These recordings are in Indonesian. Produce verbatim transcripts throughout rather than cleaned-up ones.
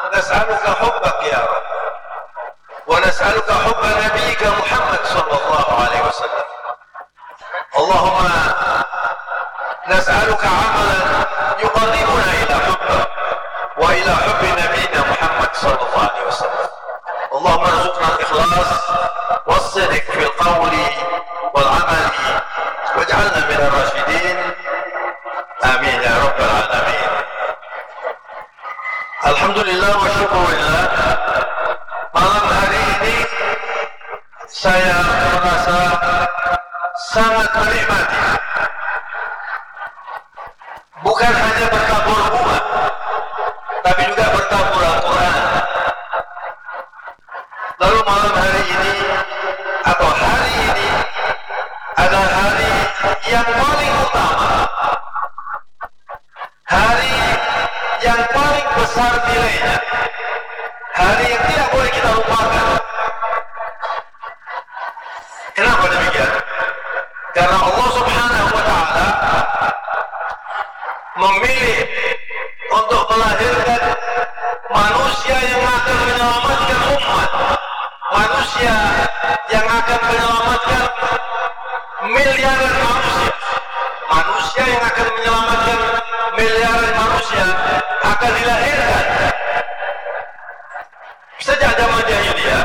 نسألك حبك يا رب، ونسألك حب نبيك محمد صلى الله عليه وسلم. اللهم نسألك عملا يقربنا إلى حبك وإلى حب نبينا محمد صلى الله عليه وسلم. اللهم ارزقنا الإخلاص والصدق في القول والعمل واجعلنا من الراشدين آمين يا رب العالمين. Alhamdulillah wa syukurillah, malam hari ini saya merasa sangat menikmati, bukan hanya bertabur bunga tapi juga bertabur Al-Quran. Lalu malam hari ini atau hari ini adalah hari yang paling utama, hari yang paling besar nilainya, hari yang tidak boleh kita lupakan. Kenapa demikian? Karena Allah Subhanahu wa Ta'ala memilih untuk melahirkan manusia yang akan menyelamatkan umat, manusia yang akan menyelamatkan miliaran manusia, manusia yang akan menyelamatkan miliaran manusia akan dilahirkan sejak zaman jahiliyah.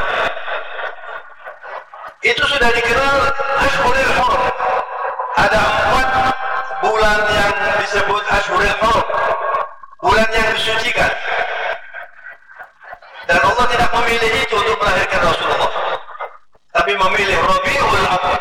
Itu sudah dikenal Ashhurul Hurum. Ada empat bulan yang disebut Ashhurul Hurum, bulan yang disucikan, dan Allah tidak memilih itu untuk melahirkan Rasulullah, tapi memilih Rabiul Awwal.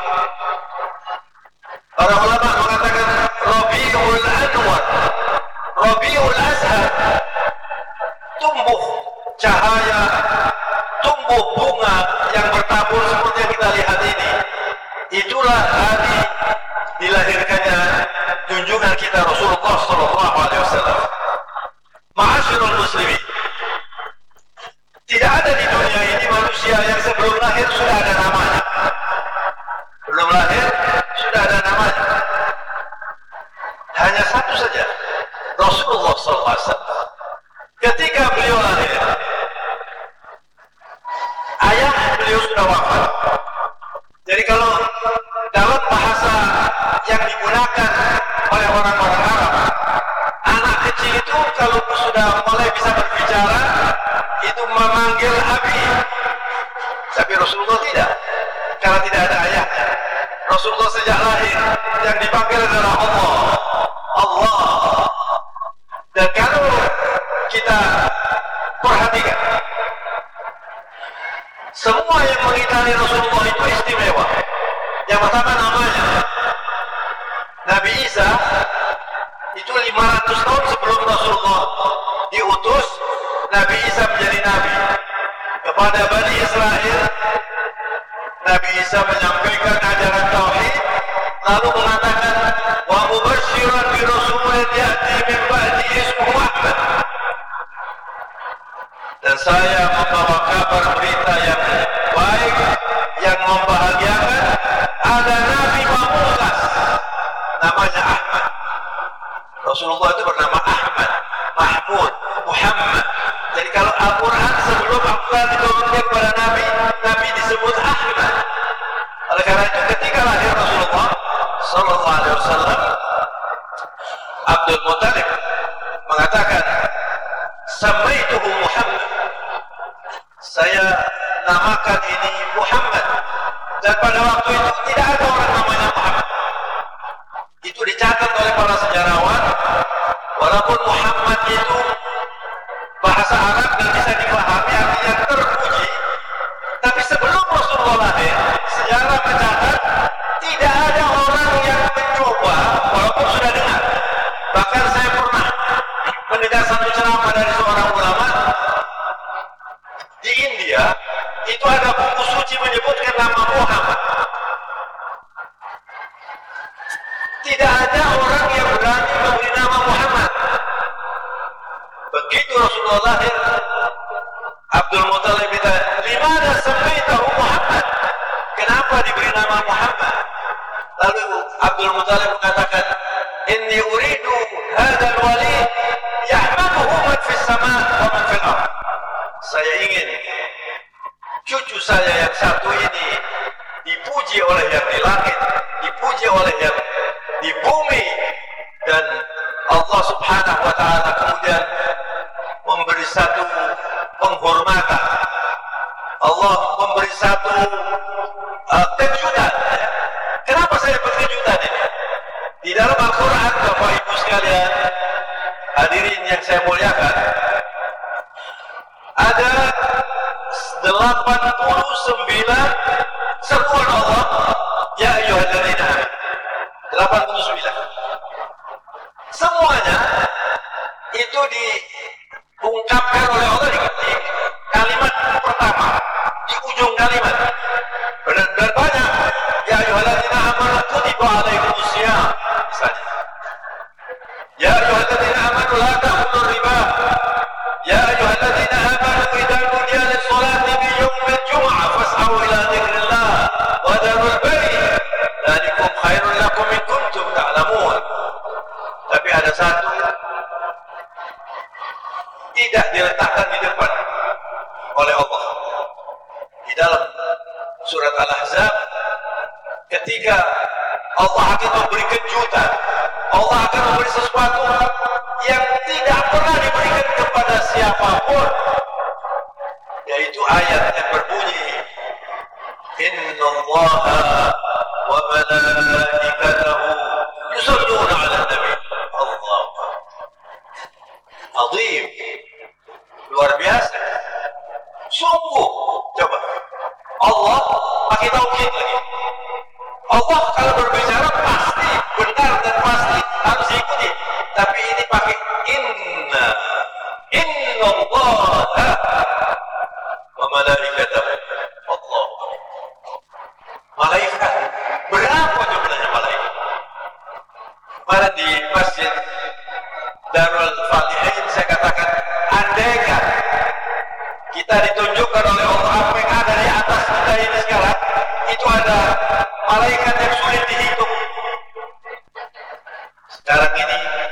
Para ulama mengatakan Rabiul Anwar, Rabiul Azhar, tumbuh cahaya, tumbuh bunga yang bertabur seperti yang kita lihat ini. Itulah hari dilahirkannya junjungan kita Rasulullah Sallallahu Alaihi Wasallam. Ma'asyiral muslimin, tidak ada di dunia ini manusia yang sebelum lahir sudah ada namanya. Belum lahir sudah ada namanya. Hanya satu saja, Rasulullah Sallallahu Alaihi Wasallam. Ketika beliau lahir, ayah beliau sudah wafat. Jadi kalau dalam bahasa yang digunakan oleh orang-orang Arab, anak kecil itu kalau sudah mulai bisa berbicara itu memanggil Abi. Tapi Rasulullah tidak, karena tidak ada ayahnya. Rasulullah sejak lahir yang dipanggil adalah Allah, Allah. Dan kalau kita perhatikan, semua yang mengitari Rasulullah itu istimewa. Yang pertama namanya Nabi Isa, itu lima ratus tahun sebelum Rasulullah diutus, Nabi Isa menjadi nabi kepada Bani Israel. Nabi Isa menyampaikan ajaran tauhid, lalu mengatakan wa mubasysyiran bi rasulin ya'ti min ba'di ismuhu Ahmad, dan saya membawa kabar berita yang baik, yang membahagiakan. Ada Nabi Pamungkas namanya Ahmad. Rasulullah itu bernama Ahmad, Mahmud, Muhammad. Jadi kalau Al-Quran sebelum Al-Quran diturunkan kepada Nabi, Nabi disebut Ahmad. Oleh karena itu ketika lahir Rasulullah Sallallahu Alaihi Wasallam, Abdul Muttalib mengatakan, "Samaituhu Muhammad." Saya namakan ini Muhammad. Dan pada waktu itu tidak ada orang namanya Muhammad. Itu dicatat oleh para sejarawan. Walaupun Muhammad itu bahasa Arab dan bisa dipahami artinya terpuji, tapi sebelum Rasulullah lahir, sejarah mencatat tidak ada orang yang mencoba, walaupun sudah dengar. Bahkan saya pernah mendengar satu ceramah dari seorang ulama di India, itu ada buku suci menyebutkan nama Muhammad. Tidak ada orang yang berani memberi nama Muhammad. Begitu Rasulullah lahir, Abdul Muttalib bertanya, "Limana samaitahu Muhammad?" Kenapa diberi nama Muhammad? Lalu Abdul Muttalib mengatakan, "Inni uridu hadzal wali yahmaduhu man fis sama' wa man fil ardh." saya ingin cucu saya yang satu ini dipuji oleh yang di langit, dipuji oleh yang di bumi, dan Allah subhanahu wa ta'ala kemudian memberi satu penghormatan, Allah memberi satu uh, kejutan. Kenapa saya berkejutan ini? Di dalam Al-Quran, Bapak Ibu sekalian, hadirin yang saya muliakan, ada delapan puluh sembilan seruan Allah, ya ayyuhalladzina amanu. delapan puluh sembilan. Semuanya itu diungkapkan oleh Allah di kalimat pertama, di ujung kalimat. Benar-benar banyak. Ya ayyuhalladzina amanu kutiba alaikumus syiyam. Ya ayyuhalladzina amanu la ta'kulu riba. Ya ayyuhalladzina amanu idza nudiya lis-salati min yaumil jum'ah fas'au ila dzikrillah wa dharul bai'. Dzalikum khairul lakum in kuntum ta'lamun. Tapi ada satu tidak diletakkan di depan oleh Allah. Di dalam surat Al-Ahzab, ketika Allah akan memberi kejutan, Allah akan memberi sesuatu yang tidak pernah diberikan kepada siapapun, yaitu ayat yang berbunyi innallaha wa malaikatahu yusholluna 'alan nabi. Allah azim, luar biasa. Sungguh, coba Allah pakai taukid lagi. Allah kalau berbicara pasti benar dan pasti harus diikuti. Tapi ini pakai inna, inna Allah wa malaikatahu. Allah, malaikat. Berapa jumlahnya malaikat? Kemarin di masjid Darul Falihin saya katakan, andaikan kita ditunjukkan oleh Allah apa yang ada di atas kita ini sekarang, itu ada malaikat